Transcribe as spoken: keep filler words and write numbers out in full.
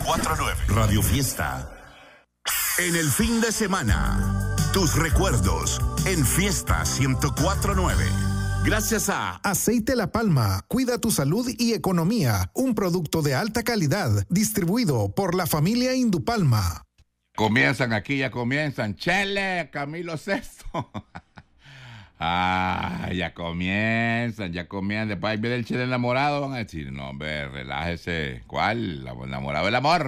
cuatro nueve. Radio Fiesta. En el fin de semana, tus recuerdos en Fiesta ciento cuatro nueve. Gracias a Aceite La Palma, cuida tu salud y economía. Un producto de alta calidad, distribuido por la familia Indupalma. Comienzan aquí, ya comienzan. Chele, Camilo Sesto. Ah, ya comienzan, ya comienzan. Después viene el chile enamorado. Van a decir, no, hombre, relájese. ¿Cuál? El enamorado del amor.